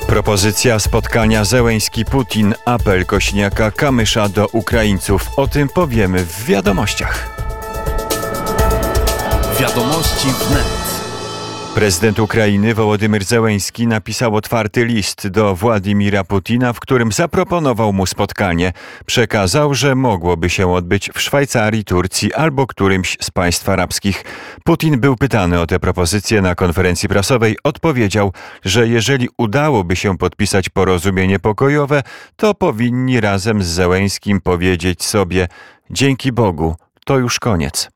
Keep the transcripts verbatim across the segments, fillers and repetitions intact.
Propozycja spotkania Zełenski-Putin, apel Kośniaka-Kamysza do Ukraińców. O tym powiemy w wiadomościach. Wiadomości wnet. Prezydent Ukrainy Wołodymyr Zełenski napisał otwarty list do Władimira Putina, w którym zaproponował mu spotkanie. Przekazał, że mogłoby się odbyć w Szwajcarii, Turcji albo którymś z państw arabskich. Putin był pytany o tę propozycję na konferencji prasowej. Odpowiedział, że jeżeli udałoby się podpisać porozumienie pokojowe, to powinni razem z Zełenskim powiedzieć sobie: dzięki Bogu, to już koniec.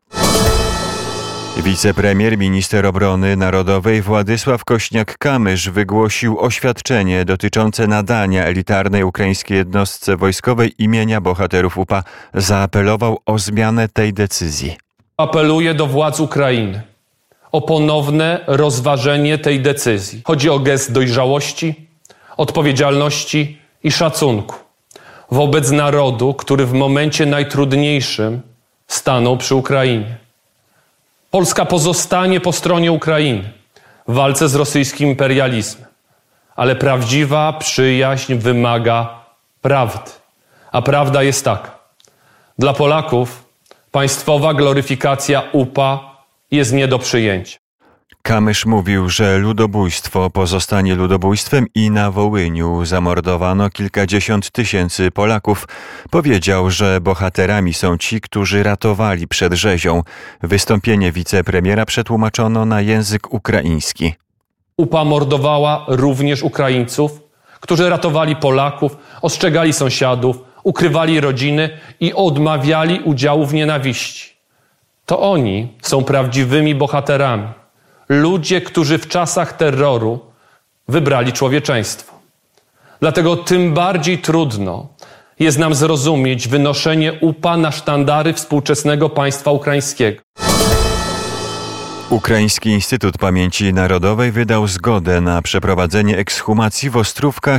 Wicepremier, minister obrony narodowej Władysław Kośniak-Kamysz wygłosił oświadczenie dotyczące nadania elitarnej ukraińskiej jednostce wojskowej imienia bohaterów U P A. Zaapelował o zmianę tej decyzji. Apeluję do władz Ukrainy o ponowne rozważenie tej decyzji. Chodzi o gest dojrzałości, odpowiedzialności i szacunku wobec narodu, który w momencie najtrudniejszym stanął przy Ukrainie. Polska pozostanie po stronie Ukrainy w walce z rosyjskim imperializmem, ale prawdziwa przyjaźń wymaga prawdy. A prawda jest taka: dla Polaków państwowa gloryfikacja U P A jest nie do przyjęcia. Kamysz mówił, że ludobójstwo pozostanie ludobójstwem i na Wołyniu zamordowano kilkadziesiąt tysięcy Polaków. Powiedział, że bohaterami są ci, którzy ratowali przed rzezią. Wystąpienie wicepremiera przetłumaczono na język ukraiński. U P A mordowała również Ukraińców, którzy ratowali Polaków, ostrzegali sąsiadów, ukrywali rodziny i odmawiali udziału w nienawiści. To oni są prawdziwymi bohaterami. Ludzie, którzy w czasach terroru wybrali człowieczeństwo. Dlatego tym bardziej trudno jest nam zrozumieć wynoszenie U P A na sztandary współczesnego państwa ukraińskiego. Ukraiński Instytut Pamięci Narodowej wydał zgodę na przeprowadzenie ekshumacji w Ostrówkach